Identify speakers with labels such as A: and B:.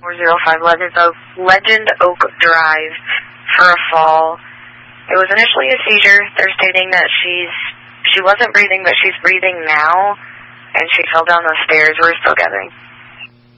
A: Legend Oak Drive for a fall. It was initially a seizure. They're stating that she wasn't breathing, but she's breathing now, and she fell down the stairs. We're still gathering